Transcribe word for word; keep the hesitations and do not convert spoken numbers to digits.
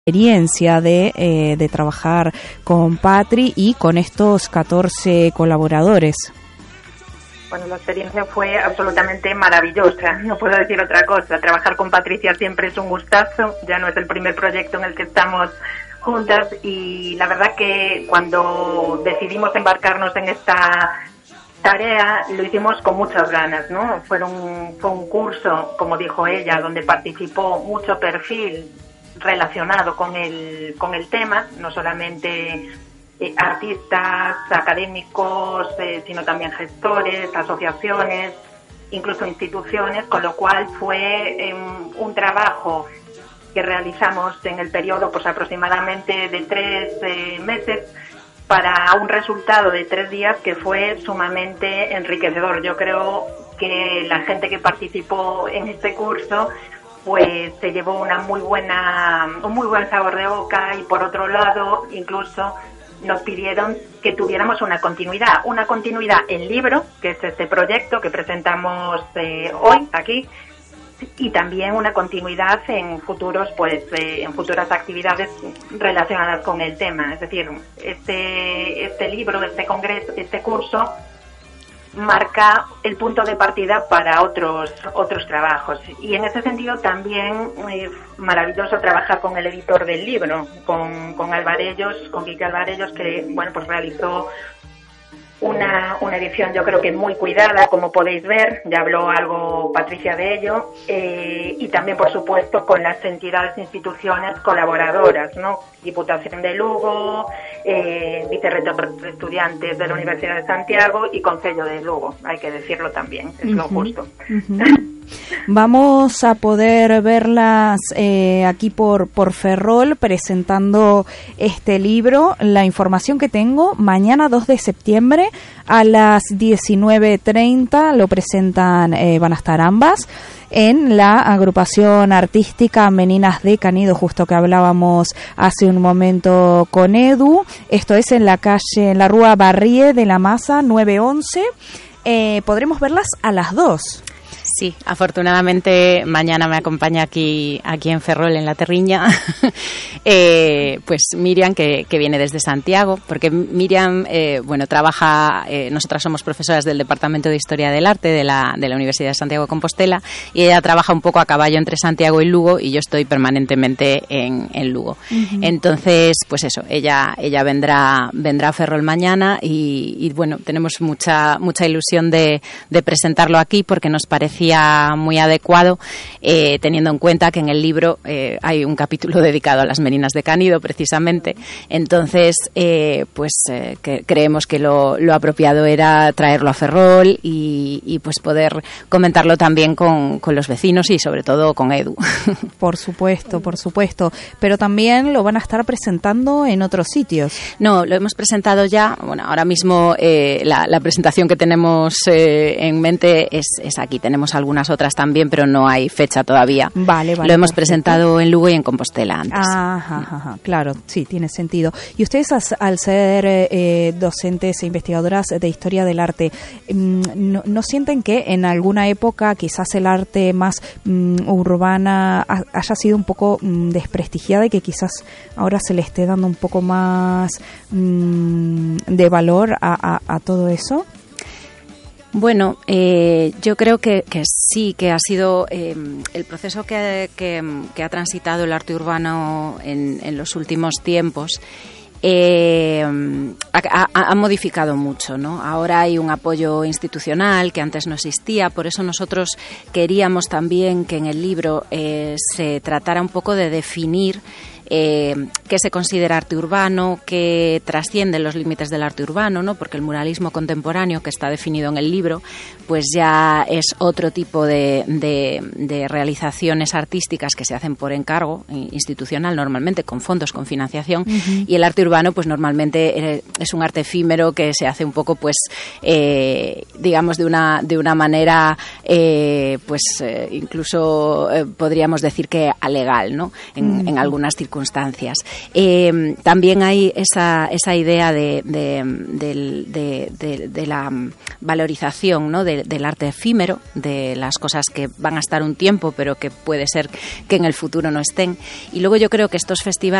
experiencia de, eh, de trabajar con Patri y con estos catorce colaboradores. Bueno, la experiencia fue absolutamente maravillosa, no puedo decir otra cosa. Trabajar con Patricia siempre es un gustazo, ya no es el primer proyecto en el que estamos juntas y la verdad que cuando decidimos embarcarnos en esta tarea lo hicimos con muchas ganas, ¿no? Fue un, fue un curso, como dijo ella, donde participó mucho perfil relacionado con el, con el tema, no solamente eh, artistas, académicos, eh, sino también gestores, asociaciones, incluso instituciones, con lo cual fue eh, un trabajo que realizamos en el periodo pues aproximadamente de tres eh, meses para un resultado de tres días que fue sumamente enriquecedor. Yo creo que la gente que participó en este curso pues se llevó una muy buena, un muy buen sabor de boca y por otro lado incluso nos pidieron que tuviéramos una continuidad, una continuidad en libro, que es este proyecto que presentamos eh, hoy aquí, y también una continuidad en futuros, pues, eh, en futuras actividades relacionadas con el tema. Es decir, este, este libro, este congreso, este curso marca el punto de partida para otros otros trabajos y en ese sentido también es maravilloso trabajar con el editor del libro, con, con Alvarellos, con Quique Alvarellos, que bueno pues realizó una, una edición yo creo que muy cuidada, como podéis ver, ya habló algo Patricia de ello, eh, y también por supuesto con las entidades e instituciones colaboradoras, ¿no? Diputación de Lugo, eh, Vicerrector de Estudiantes de la Universidad de Santiago y Concello de Lugo, hay que decirlo también, es uh-huh, lo justo. Uh-huh. Vamos a poder verlas eh, aquí por, por Ferrol presentando este libro. La información que tengo, mañana dos de septiembre a las diecinueve treinta lo presentan, eh, van a estar ambas en la agrupación artística Meninas de Canido, justo que hablábamos hace un momento con Edu. Esto es en la calle, en la Rúa Barrie de la Maza nueve once. Eh, podremos verlas a las dos. Sí, afortunadamente mañana me acompaña aquí aquí en Ferrol, en La Terriña, eh, pues Miriam, que, que viene desde Santiago, porque Miriam, eh, bueno, trabaja, eh, nosotras somos profesoras del Departamento de Historia del Arte de la, de la Universidad de Santiago de Compostela, y ella trabaja un poco a caballo entre Santiago y Lugo, y yo estoy permanentemente en, en Lugo. Uh-huh. Entonces, pues eso, ella ella vendrá vendrá a Ferrol mañana, y, y bueno, tenemos mucha mucha ilusión de, de presentarlo aquí, porque nos parece muy adecuado, eh, teniendo en cuenta que en el libro eh, hay un capítulo dedicado a las Meninas de Canido, precisamente. Entonces, eh, pues eh, que creemos que lo, lo apropiado era traerlo a Ferrol y, y pues poder comentarlo también con, con los vecinos y sobre todo con Edu. Por supuesto, por supuesto. Pero también lo van a estar presentando en otros sitios. No, lo hemos presentado ya. Bueno, ahora mismo eh, la, la presentación que tenemos eh, en mente es, es aquí. Tenemos algunas otras también, pero no hay fecha todavía. Vale, vale. Lo hemos perfecto. presentado en Lugo y en Compostela antes. Ajá, ajá, claro, sí, tiene sentido. Y ustedes, al ser eh, docentes e investigadoras de historia del arte, ¿no, no sienten que en alguna época quizás el arte más um, urbana haya sido un poco um, desprestigiada y que quizás ahora se le esté dando un poco más um, de valor a, a, a todo eso? Bueno, eh, yo creo que, que sí, que ha sido eh, el proceso que, que, que ha transitado el arte urbano en, en los últimos tiempos. Eh, ha, ha, ha modificado mucho, ¿no? Ahora hay un apoyo institucional que antes no existía, por eso nosotros queríamos también que en el libro eh, se tratara un poco de definir Eh, qué se considera arte urbano, qué trasciende los límites del arte urbano, ¿no? Porque el muralismo contemporáneo, que está definido en el libro, pues ya es otro tipo de, de, de realizaciones artísticas que se hacen por encargo institucional, normalmente con fondos, con financiación, uh-huh. y el arte urbano, pues normalmente es un arte efímero que se hace un poco, pues, eh, digamos, de una, de una manera, eh, pues, eh, incluso eh, podríamos decir que alegal, ¿no? En, uh-huh. en algunas circunstancias circunstancias. Eh, también hay esa, esa idea de, de, de, de, de, de la valorización, ¿no? de, del arte efímero, de las cosas que van a estar un tiempo, pero que puede ser que en el futuro no estén. Y luego yo creo que estos festivales